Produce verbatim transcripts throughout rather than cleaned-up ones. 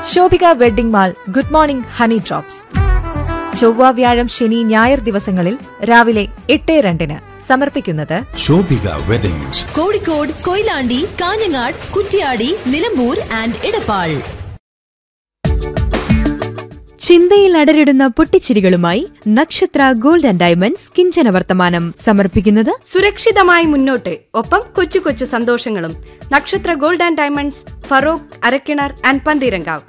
Shobhika wedding mall good morning honey drops. ചൊവ്വ, വ്യാഴം, ശനി, ഞായർ ദിവസങ്ങളിൽ രാവിലെ എട്ട് രണ്ടിന് സമർപ്പിക്കുന്നത് ശോഭിക വെഡിങ്സ്, കോഴിക്കോട്, കൊയിലാണ്ടി, കാഞ്ഞങ്ങാട്, കുറ്റ്യാടി, നിലമ്പൂർ ആൻഡ് ഇടപ്പാൾ. ചിന്തയിൽ അടരിടുന്ന പൊട്ടിച്ചിരികളുമായി നക്ഷത്ര ഗോൾഡ് ആൻഡ് ഡയമണ്ട്സ് കിഞ്ചന വർത്തമാനം സമർപ്പിക്കുന്നത് സുരക്ഷിതമായി മുന്നോട്ട്, ഒപ്പം കൊച്ചു കൊച്ചു സന്തോഷങ്ങളും. നക്ഷത്ര gold and diamonds, Feroke, Arakkinar and Pantheerankavu.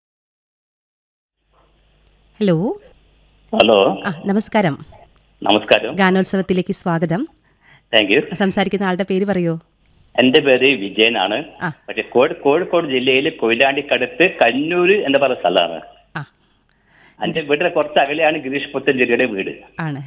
Hello hello ആ നമസ്കാരം. നമസ്കാരം. ഗാനോത്സവത്തിലേക്ക് സ്വാഗതം. Thank you. സംസാരിക്കുന്ന ആളുടെ പേര് പറയോ? എന്റെ പേര് വിജയനാണ്. ആ. പക്ഷെ കോഴിക്കോട് ജില്ലയിൽ കൊയിലാണ്ടിക്കടുത്ത് കന്നൂര് എന്ന് പറയുന്ന സ്ഥലമാണ്. ആ. എന്റെ വീട്ടിലെ കുറച്ച് അകലെയാണ് ഗിരീഷ് പുത്തഞ്ചേരിയുടെ വീട്. ആണ്.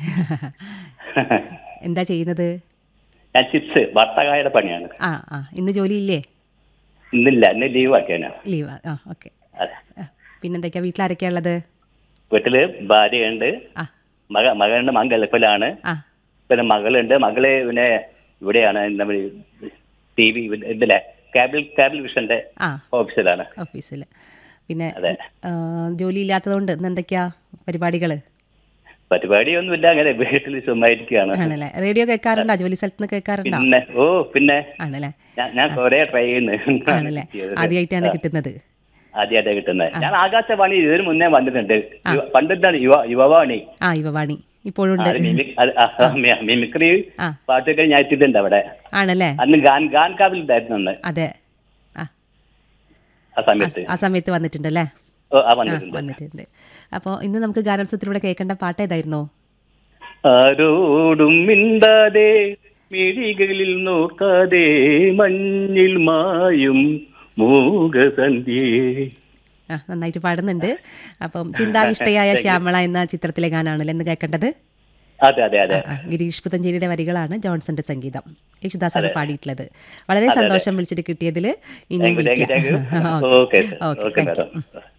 എന്താ ചെയ്യുന്നത്? ഞാൻ ചിപ്സ് ഭർത്താകായുടെ പണിയാണ്. ആ ആ ഇന്ന് ജോലിയില്ലേ? ഇന്നില്ല, ഇന്ന് ലീവ് ആക്കിയാണ്. ലീവ്. ആ ഓക്കെ. പിന്നെന്തൊക്കെയാ, വീട്ടിലാരൊക്കെയാ ഉള്ളത്? വീട്ടില് ഭാര്യയുണ്ട്, ആ മക മകളുണ്ട്, മകൻ ഗൾഫിലാണ്. ആ പിന്നെ മകളുണ്ട്. മകള് പിന്നെ ഇവിടെയാണ് നമ്മൾ ടി വി ഇതിലെ കേബിൾ കേബിൾ വിഷന്റെ ആ ഓഫീസിലാണ്. ഓഫീസിൽ. പിന്നെ അതെ. ജോലി ഇല്ലാത്തതുകൊണ്ട് ഇന്ന് എന്തൊക്കെയാ പരിപാടികൾ? പരിപാടിയൊന്നുമില്ല, അങ്ങനെ വീട്ടിൽ ചുമ്മായിരിക്കുകയാണ്. ആണല്ലേ. റേഡിയോ കേൾക്കാറുണ്ടോ? ജോലി സ്ഥലത്ത് നിന്ന് കേൾക്കാറുണ്ടോ? പിന്നെ ഓ പിന്നെ ആണല്ലേ. ഞാൻ കൊറേ ട്രൈ ചെയ്യുന്നു. ആണല്ലേ. ആദ്യമായിട്ടാണ് കിട്ടുന്നത്? ആദ്യമായിട്ടാണ് കിട്ടുന്നത്. ഞാൻ ആകാശവാണി ഇതിന് മുന്നേ വന്നിട്ടുണ്ട്. പണ്ടിട്ടാണ് യുവ യുവവാണി. ആ യുവവാണി ഇപ്പോഴും ഉണ്ട്. മിമിക്രി പാട്ടൊക്കെ ഞാൻ എത്തിയിട്ടുണ്ട് അവിടെ. ആണല്ലേ. അന്ന് ഗാൻ ഗാൻ കാവിൽ ഉണ്ടായിരുന്നു അന്ന്. അതെ. ആ സമയത്ത് ആ സമയത്ത് വന്നിട്ടുണ്ടല്ലേ? ഓ ആ വന്നിട്ടുണ്ട്. വന്നിട്ടുണ്ട്. അപ്പോൾ ഇന്ന് നമുക്ക് ഗാനോത്സവത്തിലൂടെ കേൾക്കേണ്ട പാട്ട് ഏതായിരുന്നോ? ആരോടും മിണ്ടാതെ മിഴികളിൽ നോക്കാതെ മഞ്ഞിൽ മായും മൂകസന്ധ്യേ. ആ നന്നായിട്ട് പാടുന്നുണ്ട്. അപ്പം ചിന്താവിഷ്ടയായ ശ്യാമള എന്ന ചിത്രത്തിലെ ഗാനാണല്ലോ എന്ന് കേൾക്കേണ്ടത്. അതെ അതെ അതെ. ഗിരീഷ് പുത്തഞ്ചേരിയുടെ വരികളാണ്, ജോൺസന്റെ സംഗീതം. യേശുദാസാണ് പാടിയിട്ടുള്ളത്. വളരെ സന്തോഷം വിളിച്ചിട്ട് കിട്ടിയതിൽ. ഇനി താങ്ക് യു. വിളിക്കാം. Okay okay thank you.